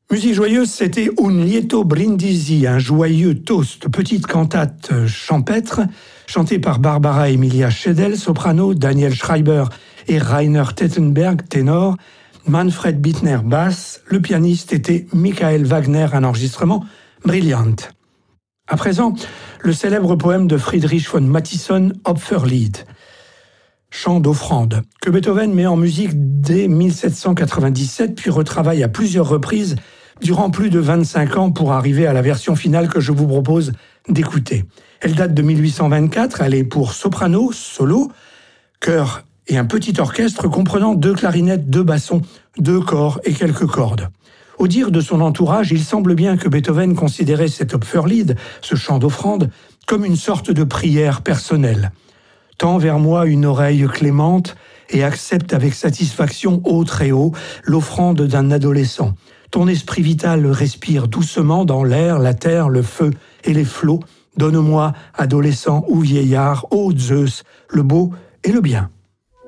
Musique joyeuse, c'était Un lieto brindisi, un joyeux toast, petite cantate champêtre, chantée par Barbara Emilia Schedel, soprano, Daniel Schreiber et Rainer Tettenberg, ténor, Manfred Bittner, basse, le pianiste était Michael Wagner, un enregistrement brillant. À présent, le célèbre poème de Friedrich von Mathisson, Opferlied, chant d'offrande, que Beethoven met en musique dès 1797, puis retravaille à plusieurs reprises durant plus de 25 ans pour arriver à la version finale que je vous propose d'écouter. Elle date de 1824, elle est pour soprano, solo, chœur et un petit orchestre comprenant 2 clarinettes, 2 bassons, 2 corps et quelques cordes. Au dire de son entourage, il semble bien que Beethoven considérait cet Opferlied, ce chant d'offrande, comme une sorte de prière personnelle. Tends vers moi une oreille clémente et accepte avec satisfaction, ô très haut, l'offrande d'un adolescent. Ton esprit vital respire doucement dans l'air, la terre, le feu et les flots. Donne-moi, adolescent ou vieillard, ô Zeus, le beau et le bien.